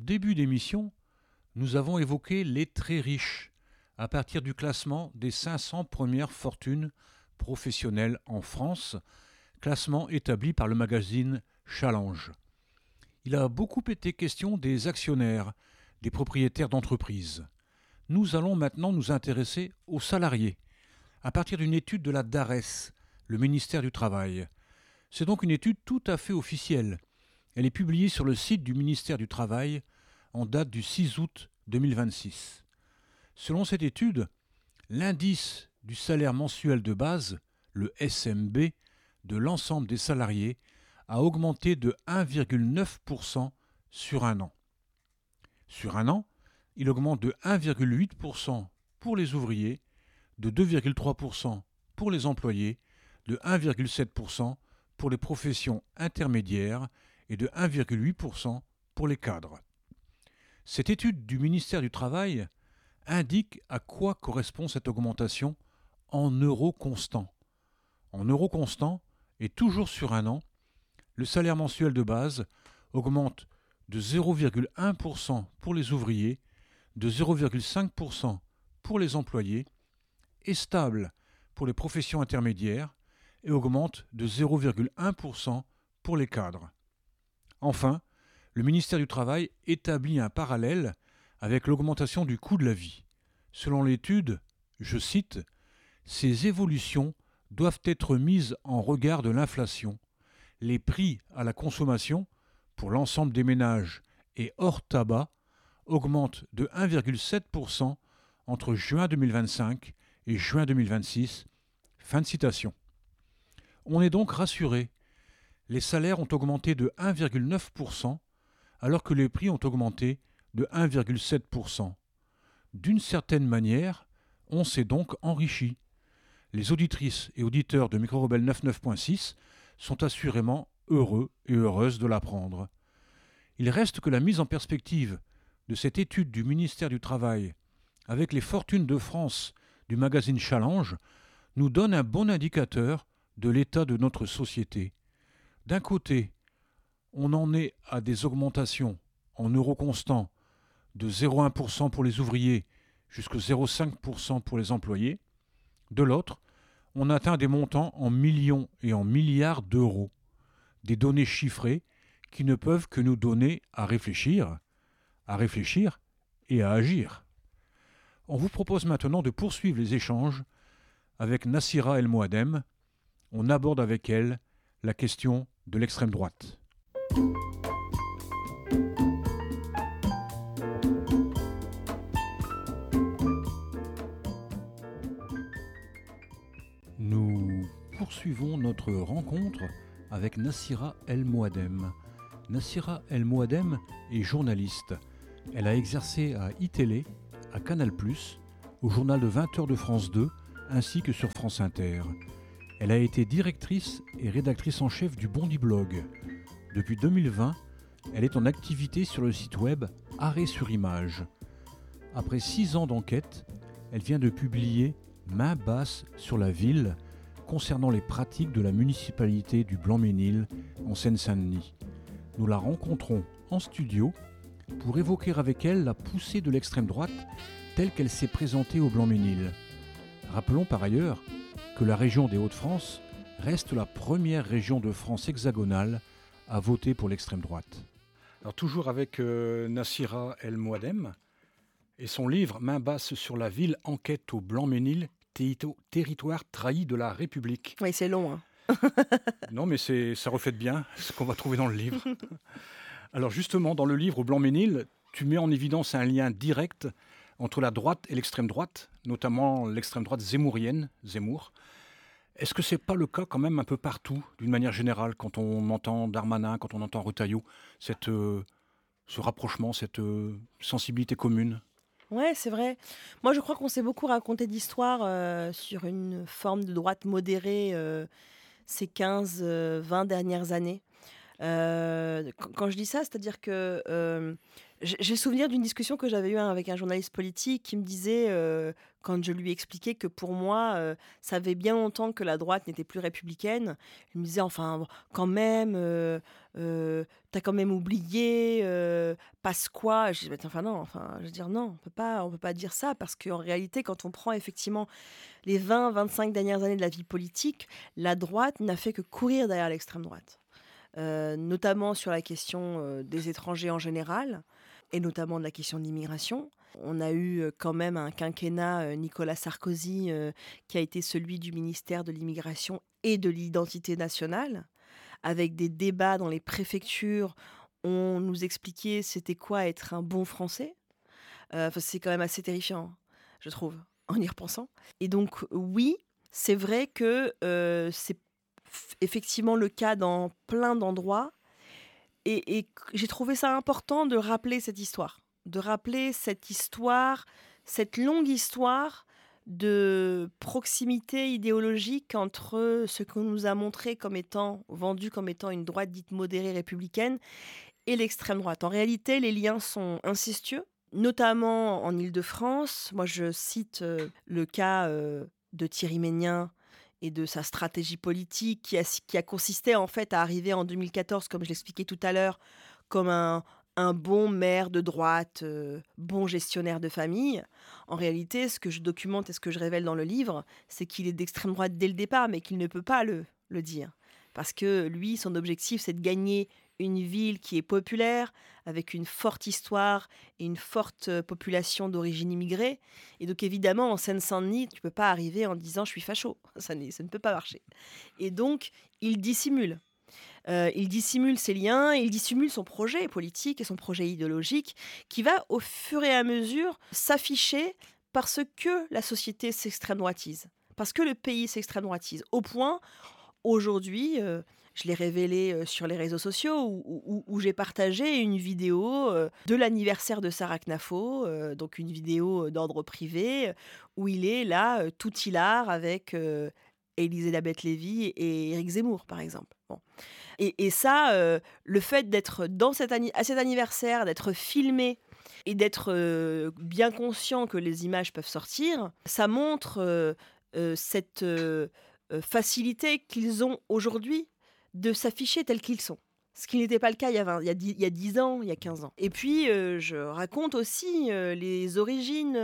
début d'émission, nous avons évoqué les très riches à partir du classement des 500 premières fortunes professionnelles en France, classement établi par le magazine Challenge. Il a beaucoup été question des actionnaires, des propriétaires d'entreprises. Nous allons maintenant nous intéresser aux salariés, à partir d'une étude de la DARES, le ministère du Travail. C'est donc une étude tout à fait officielle. Elle est publiée sur le site du ministère du Travail en date du 6 août 2026. Selon cette étude, l'indice du salaire mensuel de base, le SMB, de l'ensemble des salariés a augmenté de 1,9% sur un an. Sur un an, il augmente de 1,8% pour les ouvriers, de 2,3% pour les employés, de 1,7% pour les professions intermédiaires et de 1,8% pour les cadres. Cette étude du ministère du Travail indique à quoi correspond cette augmentation en euros constants. En euros constants, et toujours sur un an, le salaire mensuel de base augmente de 0,1% pour les ouvriers, de 0,5% pour les employés, est stable pour les professions intermédiaires et augmente de 0,1% pour les cadres. Enfin, le ministère du Travail établit un parallèle avec l'augmentation du coût de la vie. Selon l'étude, je cite, « Ces évolutions doivent être mises en regard de l'inflation. Les prix à la consommation, pour l'ensemble des ménages et hors tabac, augmentent de 1,7% entre juin 2025 et juin 2026. » Fin de citation. On est donc rassuré. Les salaires ont augmenté de 1,9% alors que les prix ont augmenté de 1,7%. D'une certaine manière, on s'est donc enrichi. Les auditrices et auditeurs de Micro-Rebelle 99.6 sont assurément heureux et heureuses de l'apprendre. Il reste que la mise en perspective de cette étude du ministère du Travail avec les fortunes de France du magazine Challenge nous donne un bon indicateur de l'état de notre société. D'un côté, on en est à des augmentations en euros constants de 0,1% pour les ouvriers jusqu'à 0,5% pour les employés. De l'autre, on atteint des montants en millions et en milliards d'euros. Des données chiffrées qui ne peuvent que nous donner à réfléchir et à agir. On vous propose maintenant de poursuivre les échanges avec Nassira El Moadem. On aborde avec elle la question de l'extrême droite. Nous poursuivons notre rencontre avec Nassira El Moadem. Nassira El Moadem est journaliste. Elle a exercé à iTélé, à Canal+, au journal de 20h de France 2, ainsi que sur France Inter. Elle a été directrice et rédactrice en chef du Bondi Blog. Depuis 2020, elle est en activité sur le site web Arrêt sur Image. Après 6 ans d'enquête, elle vient de publier Main basse sur la ville concernant les pratiques de la municipalité du Blanc-Ménil en Seine-Saint-Denis. Nous la rencontrons en studio pour évoquer avec elle la poussée de l'extrême droite telle qu'elle s'est présentée au Blanc-Ménil. Rappelons par ailleurs que la région des Hauts-de-France reste la première région de France hexagonale à voter pour l'extrême droite. Alors toujours avec Nassira El Moadem et son livre Main basse sur la ville, enquête au Blanc-Ménil, territoire trahi de la République. Oui, c'est long. Non, mais ça reflète bien ce qu'on va trouver dans le livre. Alors justement, dans le livre au Blanc-Ménil, tu mets en évidence un lien direct entre la droite et l'extrême droite, notamment l'extrême droite zemmourienne, Zemmour. Est-ce que c'est pas le cas quand même un peu partout, d'une manière générale, quand on entend Darmanin, quand on entend Retailleau, ce rapprochement, cette sensibilité commune? Ouais, c'est vrai. Moi, je crois qu'on s'est beaucoup raconté d'histoires sur une forme de droite modérée ces 15-20 dernières années. Quand je dis ça, c'est-à-dire que, j'ai le souvenir d'une discussion que j'avais eue avec un journaliste politique qui me disait, quand je lui expliquais que pour moi, ça fait bien longtemps que la droite n'était plus républicaine, il me disait: «Enfin bon, quand même, tu quand même oublié, passe quoi?» Je dis: «Bah, enfin non, enfin, je veux dire non, on peut pas dire ça parce qu'en réalité, quand on prend effectivement les 20-25 dernières années de la vie politique, la droite n'a fait que courir derrière l'extrême droite». Notamment sur la question, des étrangers en général et notamment de la question de l'immigration. On a eu, quand même un quinquennat, Nicolas Sarkozy, qui a été celui du ministère de l'immigration et de l'identité nationale, avec des débats dans les préfectures. On nous expliquait c'était quoi être un bon Français. Enfin, c'est quand même assez terrifiant, je trouve, en y repensant. Et donc oui, c'est vrai que, c'est effectivement le cas dans plein d'endroits et j'ai trouvé ça important de rappeler cette histoire. De rappeler cette histoire, cette longue histoire de proximité idéologique entre ce qu'on nous a montré comme étant vendu comme étant une droite dite modérée républicaine et l'extrême droite. En réalité, les liens sont incestueux, notamment en Île-de-France. Moi, je cite, le cas, de Thierry Meignen et de sa stratégie politique qui a consisté en fait à arriver en 2014, comme je l'expliquais tout à l'heure, comme un bon maire de droite, bon gestionnaire de famille. En réalité, ce que je documente et ce que je révèle dans le livre, c'est qu'il est d'extrême droite dès le départ, mais qu'il ne peut pas le dire. Parce que lui, son objectif, c'est de gagner une ville qui est populaire, avec une forte histoire et une forte population d'origine immigrée. Et donc évidemment, en Seine-Saint-Denis, tu peux pas arriver en disant je suis facho. Ça ne peut pas marcher. Et donc, il dissimule. Il dissimule ses liens, il dissimule son projet politique et son projet idéologique qui va au fur et à mesure s'afficher parce que la société s'extrême droitise. Parce que le pays s'extrême droitise. Au point, aujourd'hui, je l'ai révélé, sur les réseaux sociaux où j'ai partagé une vidéo, de l'anniversaire de Sarah Knafo, donc une vidéo, d'ordre privé, où il est là, tout hilar avec, Élisabeth Lévy et Éric Zemmour, par exemple. Bon et ça, le fait d'être dans à cet anniversaire, d'être filmé et d'être, bien conscient que les images peuvent sortir, ça montre, cette, facilité qu'ils ont aujourd'hui de s'afficher tels qu'ils sont. Ce qui n'était pas le cas il y a 10 ans, il y a 15 ans. Et puis, je raconte aussi, les origines,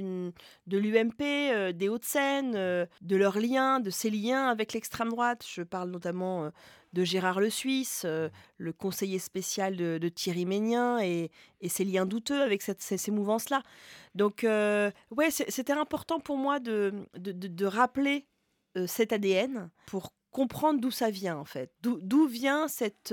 de l'UMP, des Hauts-de-Seine, de leurs liens, de ses liens avec l'extrême droite. Je parle notamment, de Gérard Le Suisse, le conseiller spécial de Thierry Meignen et ses liens douteux avec ces mouvances-là. Donc, ouais, c'était important pour moi de rappeler, cet ADN pour comprendre d'où ça vient en fait. D'où vient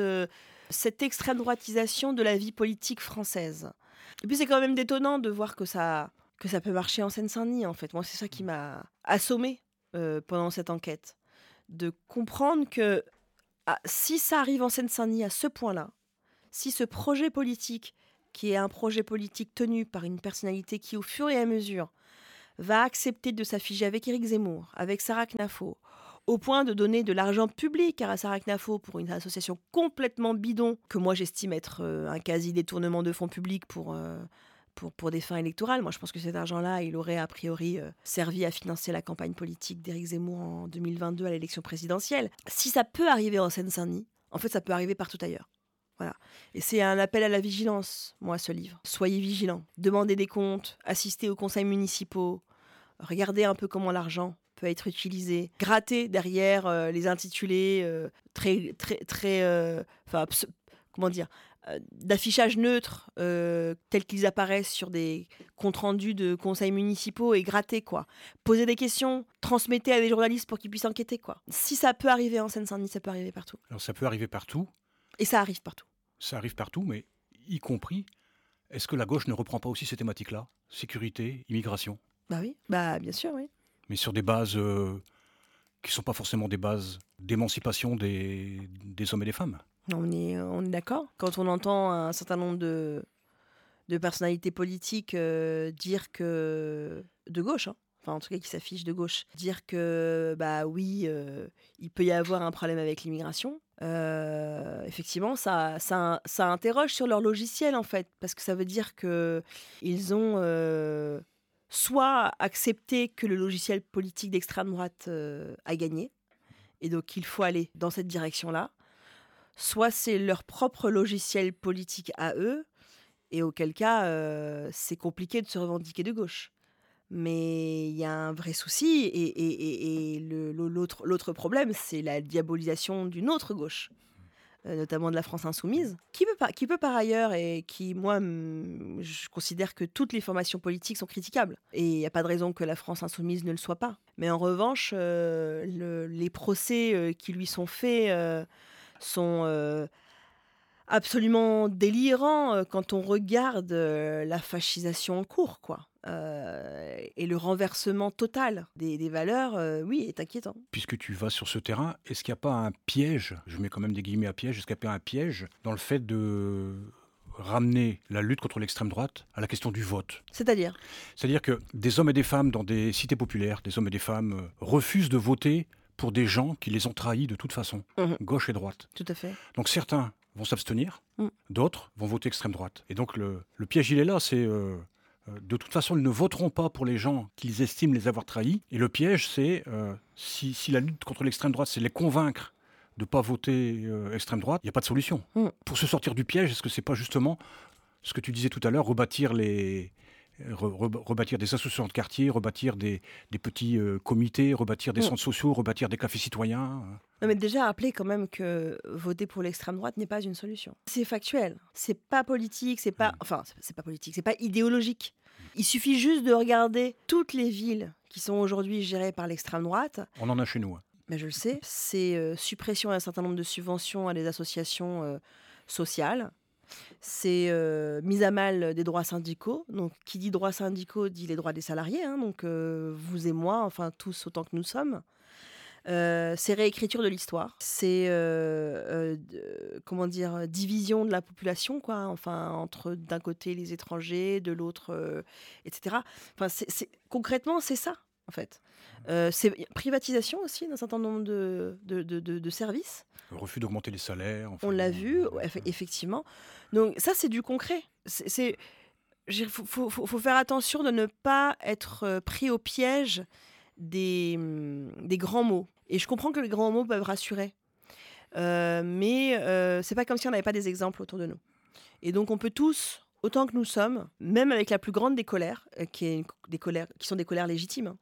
cette extrême droitisation de la vie politique française. Et puis c'est quand même détonnant de voir que ça peut marcher en Seine-Saint-Denis en fait. Moi c'est ça qui m'a assommé pendant cette enquête. De comprendre que si ça arrive en Seine-Saint-Denis à ce point-là, si ce projet politique, qui est un projet politique tenu par une personnalité qui au fur et à mesure va accepter de s'afficher avec Éric Zemmour, avec Sarah Knafo, au point de donner de l'argent public à Sarah Knafo pour une association complètement bidon, que moi j'estime être un quasi-détournement de fonds publics pour des fins électorales. Moi je pense que cet argent-là, il aurait a priori servi à financer la campagne politique d'Éric Zemmour en 2022 à l'élection présidentielle. Si ça peut arriver en Seine-Saint-Denis, en fait ça peut arriver partout ailleurs. Voilà. Et c'est un appel à la vigilance, moi, ce livre. Soyez vigilants. Demandez des comptes, assistez aux conseils municipaux, regardez un peu comment l'argent peut être utilisé, grattez derrière les intitulés très, très, très, comment dire, d'affichage neutre tels qu'ils apparaissent sur des comptes rendus de conseils municipaux et grattez quoi. Posez des questions, transmettez à des journalistes pour qu'ils puissent enquêter quoi. Si ça peut arriver en Seine-Saint-Denis, ça peut arriver partout. Alors ça peut arriver partout, Et ça arrive partout. mais y compris, est-ce que la gauche ne reprend pas aussi ces thématiques-là? Sécurité, immigration? Bah oui, bah bien sûr, oui. Mais sur des bases qui ne sont pas forcément des bases d'émancipation des hommes et des femmes. On est d'accord. Quand on entend un certain nombre de personnalités politiques dire que de gauche, hein, enfin en tout cas qui s'affiche de gauche, dire que bah oui, il peut y avoir un problème avec l'immigration. Effectivement, ça interroge sur leur logiciel en fait, parce que ça veut dire que ils ont soit accepté que le logiciel politique d'extrême droite a gagné, et donc il faut aller dans cette direction-là, soit c'est leur propre logiciel politique à eux, et auquel cas c'est compliqué de se revendiquer de gauche. Mais il y a un vrai souci, et l'autre problème, c'est la diabolisation d'une autre gauche, notamment de la France insoumise, qui peut par ailleurs, et qui, moi, je considère que toutes les formations politiques sont critiquables. Et il n'y a pas de raison que la France insoumise ne le soit pas. Mais en revanche, les procès qui lui sont faits sont absolument délirants quand on regarde la fascisation en cours, quoi. Et le renversement total des valeurs, oui, est inquiétant. Puisque tu vas sur ce terrain, est-ce qu'il n'y a pas un piège, je mets quand même des guillemets à piège, est-ce qu'il n'y a pas un piège dans le fait de ramener la lutte contre l'extrême droite à la question du vote? C'est-à-dire? C'est-à-dire que des hommes et des femmes dans des cités populaires, des hommes et des femmes refusent de voter pour des gens qui les ont trahis de toute façon, gauche et droite. Tout à fait. Donc certains vont s'abstenir, d'autres vont voter extrême droite. Et donc le piège, il est là, c'est de toute façon, ils ne voteront pas pour les gens qu'ils estiment les avoir trahis. Et le piège, c'est si la lutte contre l'extrême droite, c'est les convaincre de ne pas voter extrême droite, il n'y a pas de solution. Pour se sortir du piège, est-ce que c'est pas justement ce que tu disais tout à l'heure, rebâtir des associations de quartier, rebâtir des petits comités, rebâtir des centres sociaux, rebâtir des cafés citoyens? Non, mais déjà, rappeler quand même que voter pour l'extrême droite n'est pas une solution. C'est factuel. C'est pas politique, c'est pas... Enfin, c'est pas politique, c'est pas idéologique. Il suffit juste de regarder toutes les villes qui sont aujourd'hui gérées par l'extrême droite. On en a chez nous. Mais je le sais. C'est suppression d'un certain nombre de subventions à des associations sociales. C'est mise à mal des droits syndicaux. Donc, qui dit droits syndicaux dit les droits des salariés. Donc, vous et moi, enfin tous autant que nous sommes. C'est réécriture de l'histoire. C'est comment dire, division de la population, quoi. Enfin, entre d'un côté les étrangers, de l'autre, etc. Enfin, concrètement, c'est ça, en fait. C'est privatisation aussi d'un certain nombre de services. Le refus d'augmenter les salaires. On l'a vu, effectivement. Donc ça, c'est du concret. Il faut faire attention de ne pas être pris au piège des grands mots. Et je comprends que les grands mots peuvent rassurer. Mais c'est pas comme si on n'avait pas des exemples autour de nous. Et donc on peut tous, autant que nous sommes, même avec la plus grande des colères, qui sont des colères légitimes,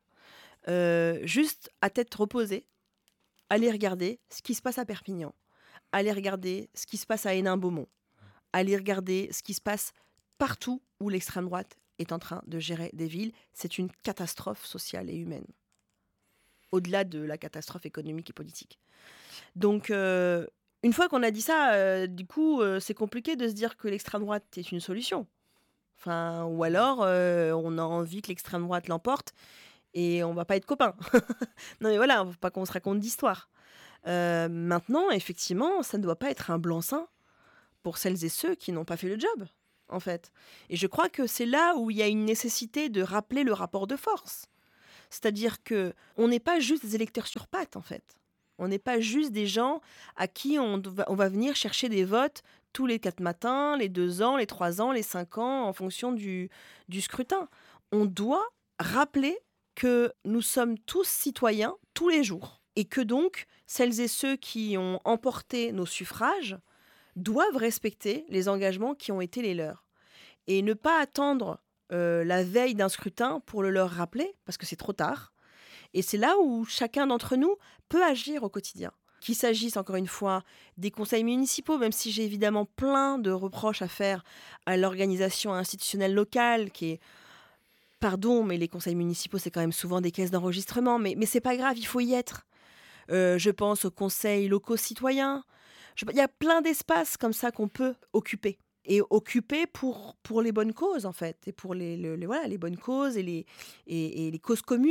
juste à tête reposée, aller regarder ce qui se passe à Perpignan, aller regarder ce qui se passe à Hénin-Beaumont, aller regarder ce qui se passe partout où l'extrême droite est en train de gérer des villes. C'est une catastrophe sociale et humaine, au-delà de la catastrophe économique et politique. Donc, une fois qu'on a dit ça, du coup, c'est compliqué de se dire que l'extrême droite est une solution. Enfin, ou alors, on a envie que l'extrême droite l'emporte et on va pas être copains. Non mais voilà, faut pas qu'on se raconte d'histoire. Maintenant, effectivement, ça ne doit pas être un blanc-seing pour celles et ceux qui n'ont pas fait le job, en fait. Et je crois que c'est là où il y a une nécessité de rappeler le rapport de force. C'est-à-dire qu'on n'est pas juste des électeurs sur pattes, en fait. On n'est pas juste des gens à qui on va venir chercher des votes tous les 4 matins, les 2 ans, les 3 ans, les 5 ans, en fonction du scrutin. On doit rappeler que nous sommes tous citoyens tous les jours. Et que donc, celles et ceux qui ont emporté nos suffrages doivent respecter les engagements qui ont été les leurs. Et ne pas attendre la veille d'un scrutin pour le leur rappeler, parce que c'est trop tard. Et c'est là où chacun d'entre nous peut agir au quotidien. Qu'il s'agisse, encore une fois, des conseils municipaux, même si j'ai évidemment plein de reproches à faire à l'organisation institutionnelle locale, qui est... Pardon, mais les conseils municipaux, c'est quand même souvent des caisses d'enregistrement, mais c'est pas grave, il faut y être. Je pense aux conseils locaux citoyens. Il y a plein d'espaces comme ça qu'on peut occuper. Et occuper pour les bonnes causes, en fait. Et pour les bonnes causes et les causes communes.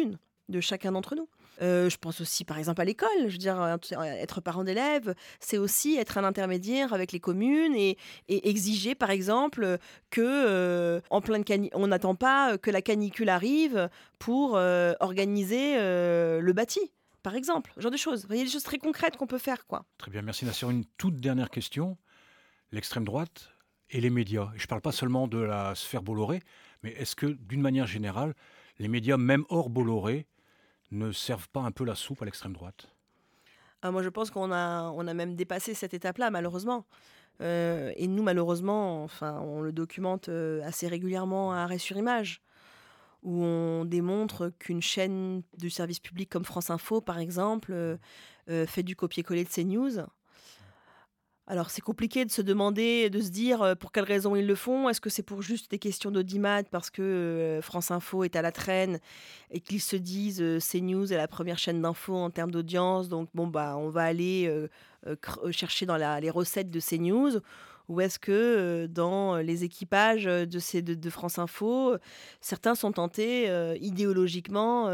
de chacun d'entre nous. Je pense aussi, par exemple, à l'école. Je veux dire, être parent d'élèves, c'est aussi être un intermédiaire avec les communes et exiger, par exemple, que en pleine on n'attend pas que la canicule arrive pour organiser le bâti, par exemple. Ce genre de choses. Il y a des choses très concrètes qu'on peut faire, quoi. Très bien, merci Nassir. Une toute dernière question. L'extrême droite et les médias. Et je ne parle pas seulement de la sphère Bolloré, mais est-ce que, d'une manière générale, les médias, même hors Bolloré, ne servent pas un peu la soupe à l'extrême droite? Ah, moi, je pense qu'on a même dépassé cette étape-là, malheureusement. Et nous, malheureusement, enfin, on le documente assez régulièrement à Arrêt sur Image, où on démontre qu'une chaîne du service public comme France Info, par exemple, fait du copier-coller de CNews. Alors, c'est compliqué de se demander, de se dire pour quelles raisons ils le font. Est-ce que c'est pour juste des questions d'audimat parce que France Info est à la traîne et qu'ils se disent CNews est la première chaîne d'info en termes d'audience, donc bon, bah, on va aller chercher dans les recettes de CNews. Ou est-ce que dans les équipages de France Info, certains sont tentés idéologiquement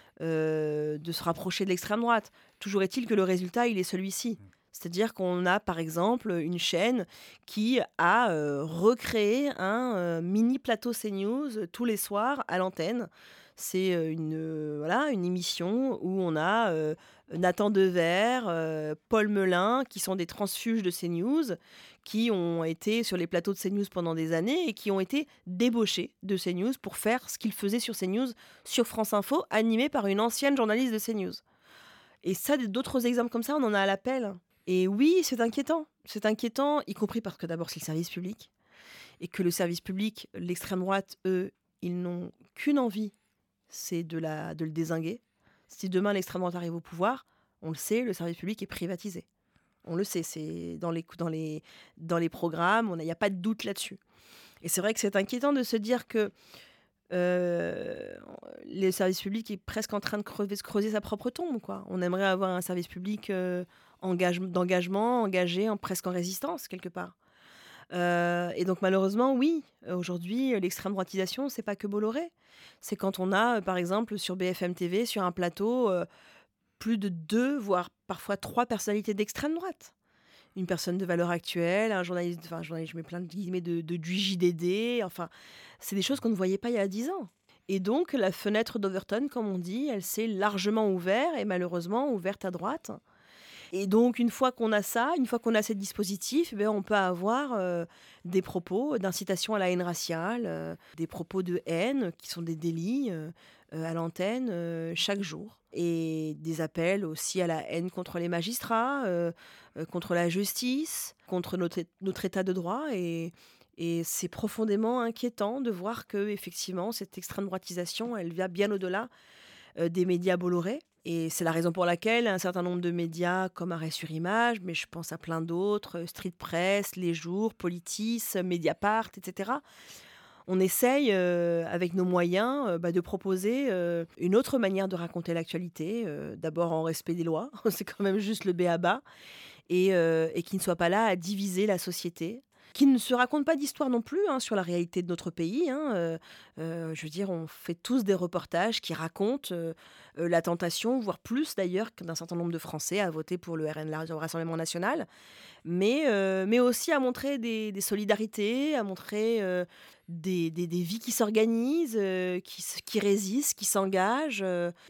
de se rapprocher de l'extrême droite? Toujours est-il que le résultat, il est celui-ci. C'est-à-dire qu'on a, par exemple, une chaîne qui a recréé un mini plateau CNews tous les soirs à l'antenne. C'est voilà, une émission où on a Nathan Dever, Paul Melun, qui sont des transfuges de CNews, qui ont été sur les plateaux de CNews pendant des années et qui ont été débauchés de CNews pour faire ce qu'ils faisaient sur CNews, sur France Info, animé par une ancienne journaliste de CNews. Et ça, d'autres exemples comme ça, on en a à l'appel. Et oui, c'est inquiétant. C'est inquiétant, y compris parce que d'abord, c'est le service public. Et que le service public, l'extrême droite, eux, ils n'ont qu'une envie, c'est de le dézinguer. Si demain l'extrême droite arrive au pouvoir, on le sait, le service public est privatisé. On le sait, c'est dans les programmes, il n'y a pas de doute là-dessus. Et c'est vrai que c'est inquiétant de se dire que le service public est presque en train de creuser sa propre tombe, quoi. On aimerait avoir un service public d'engagement, engagé, presque en résistance, quelque part. Et donc malheureusement, oui, aujourd'hui, l'extrême droitisation, c'est pas que Bolloré. C'est quand on a, par exemple, sur BFM TV, sur un plateau, plus de 2, voire parfois 3 personnalités d'extrême droite. Une personne de Valeurs Actuelles, un journaliste, je mets plein de guillemets du JDD, enfin, c'est des choses qu'on ne voyait pas il y a 10 ans. Et donc, la fenêtre d'Overton, comme on dit, elle s'est largement ouverte et malheureusement ouverte à droite. Et donc, une fois qu'on a ça, une fois qu'on a ces dispositifs, on peut avoir des propos d'incitation à la haine raciale, des propos de haine qui sont des délits à l'antenne chaque jour. Et des appels aussi à la haine contre les magistrats, contre la justice, contre notre état de droit. Et c'est profondément inquiétant de voir que effectivement cette extrême droitisation, elle va bien au-delà des médias Bolloré. Et c'est la raison pour laquelle un certain nombre de médias comme Arrêt sur Image, mais je pense à plein d'autres, Street Press, Les Jours, Politis, Mediapart, etc. On essaye, avec nos moyens, de proposer une autre manière de raconter l'actualité, d'abord en respect des lois, c'est quand même juste le b.a.-ba, et qui ne soit pas là à diviser la société, qui ne se raconte pas d'histoire non plus sur la réalité de notre pays. Je veux dire, on fait tous des reportages qui racontent la tentation, voire plus d'ailleurs, d'un certain nombre de Français à voter pour le RN, le Rassemblement national, mais aussi à montrer des solidarités, à montrer des vies qui s'organisent, qui résistent, qui s'engagent.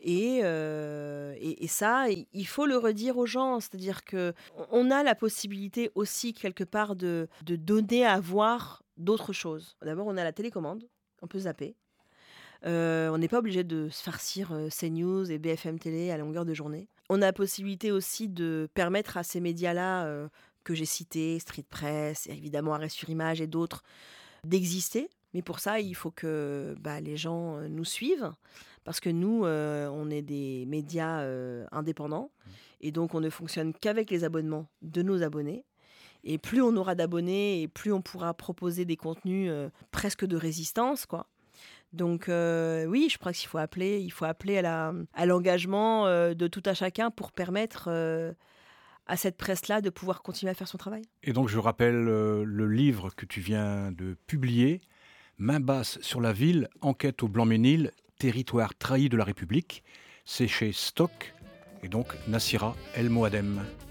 Et ça, il faut le redire aux gens. C'est-à-dire qu'on a la possibilité aussi, quelque part, de donner à voir d'autres choses. D'abord, on a la télécommande, on peut zapper. On n'est pas obligé de se farcir CNews et BFM Télé à longueur de journée. On a la possibilité aussi de permettre à ces médias-là que j'ai cités, Street Press, évidemment Arrêt sur Image et d'autres, d'exister. Mais pour ça, il faut que les gens nous suivent, parce que nous, on est des médias indépendants, et donc on ne fonctionne qu'avec les abonnements de nos abonnés. Et plus on aura d'abonnés, et plus on pourra proposer des contenus presque de résistance, quoi. Donc oui, je crois qu'il faut appeler à l'engagement de tout à chacun pour permettre à cette presse-là de pouvoir continuer à faire son travail. Et donc je rappelle le livre que tu viens de publier, Main basse sur la ville, enquête au Blanc-Ménil, territoire trahi de la République, C'est chez Stock et donc Nassira El Moadem.